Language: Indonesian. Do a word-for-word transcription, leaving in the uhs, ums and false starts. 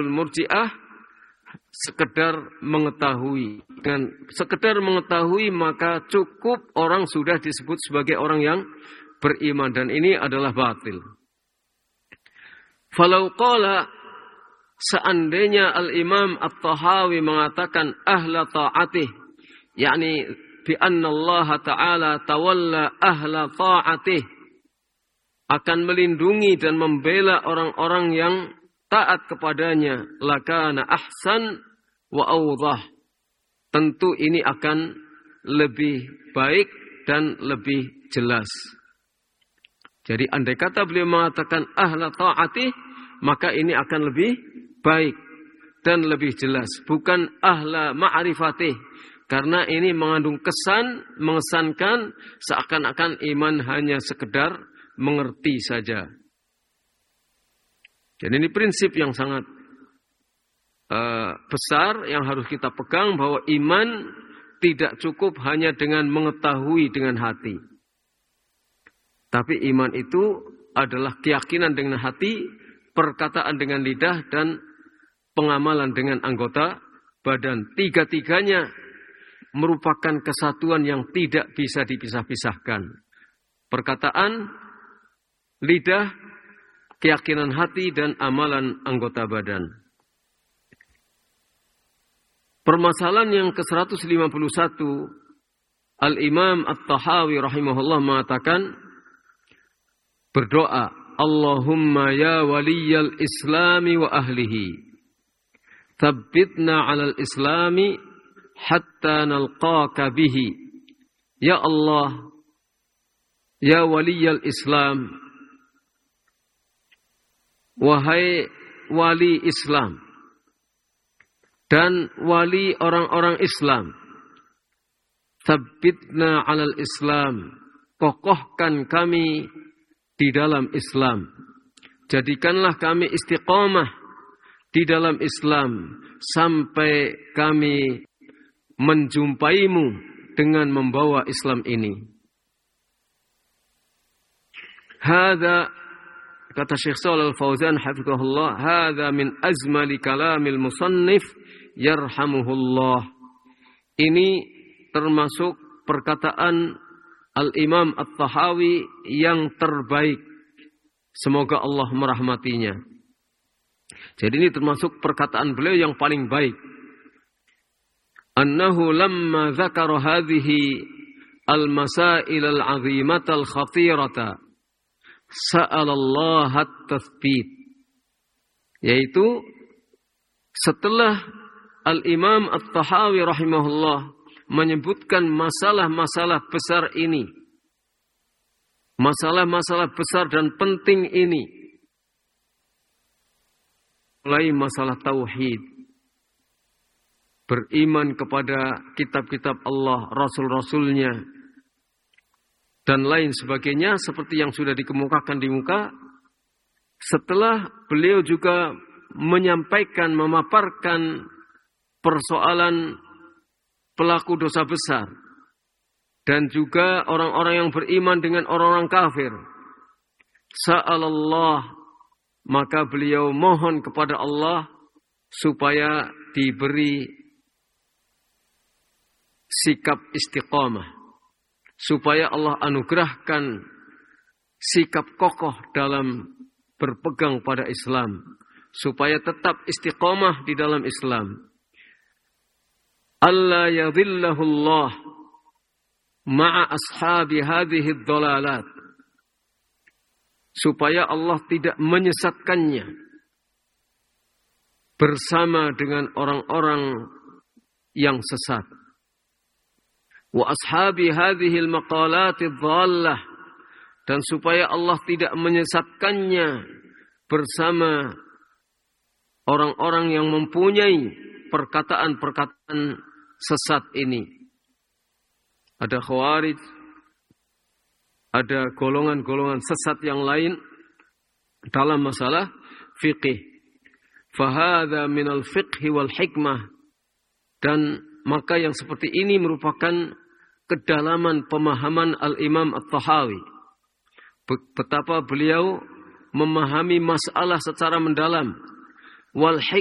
Murji'ah sekedar mengetahui. Dengan sekedar mengetahui maka cukup orang sudah disebut sebagai orang yang beriman, dan ini adalah batil. Falau qala, seandainya Al-Imam At-Tahawi mengatakan ahla ta'atih, yakni bi anna Allah Ta'ala tawalla ahla ta'atih, akan melindungi dan membela orang-orang yang taat kepadanya, lakana ahsan wa awdah. Tentu ini akan lebih baik dan lebih jelas. Jadi andai kata beliau mengatakan ahla ta'atih, maka ini akan lebih baik dan lebih jelas. Bukan ahla ma'rifatih, karena ini mengandung kesan, mengesankan seakan-akan iman hanya sekedar mengerti saja. Dan ini prinsip yang sangat uh, besar yang harus kita pegang, bahwa iman tidak cukup hanya dengan mengetahui dengan hati. Tapi iman itu adalah keyakinan dengan hati, perkataan dengan lidah, dan pengamalan dengan anggota badan. Tiga-tiganya merupakan kesatuan yang tidak bisa dipisah-pisahkan. Perkataan, lidah, keyakinan hati, dan amalan anggota badan. Permasalahan yang ke seratus lima puluh satu, Al-Imam At-Tahawi rahimahullah mengatakan, berdoa, Allahumma ya waliyal islami wa ahlihi, thabbitna alal islami hatta nalqaka bihi. Ya Allah, ya waliyal islam, wahai wali Islam dan wali orang-orang Islam, thabbitna alal islam, kokohkan kami di dalam Islam. Jadikanlah kami istiqamah di dalam Islam sampai kami menjumpaimu dengan membawa Islam ini. Hadza, kata Syekh Shalal Al-Fauzan hafizahullah, hadza min azmali kalamil musannif yarhamuhullah. Ini termasuk perkataan Al-Imam At-Tahawi yang terbaik. Semoga Allah merahmatinya. Jadi ini termasuk perkataan beliau yang paling baik. Annahu lamma dzakara hadhihi al-masail al-'azimata al-khatirata sa'ala Allah at-tathbit. Yaitu setelah Al-Imam At-Tahawi rahimahullah menyebutkan masalah-masalah besar ini, masalah-masalah besar dan penting ini, mulai masalah tauhid, beriman kepada kitab-kitab Allah, rasul-rasulnya, dan lain sebagainya, seperti yang sudah dikemukakan di muka. Setelah beliau juga menyampaikan, memaparkan persoalan pelaku dosa besar, dan juga orang-orang yang beriman dengan orang-orang kafir, sa'alallah, maka beliau mohon kepada Allah supaya diberi sikap istiqamah, supaya Allah anugerahkan sikap kokoh dalam berpegang pada Islam, supaya tetap istiqamah di dalam Islam. Allah yadhillahullah ma'a ashabi hadhihi dhalalat, supaya Allah tidak menyesatkannya bersama dengan orang-orang yang sesat. Wa ashabi hadhihi al-maqalat adh-dhallah, dan supaya Allah tidak menyesatkannya bersama orang-orang yang mempunyai perkataan-perkataan sesat ini. Ada khawarij, ada golongan-golongan sesat yang lain dalam masalah fiqih. Fahadha minal fiqhi wal hikmah, dan maka yang seperti ini merupakan kedalaman pemahaman Al-Imam At-Tahawi. Betapa beliau memahami masalah secara mendalam. Wal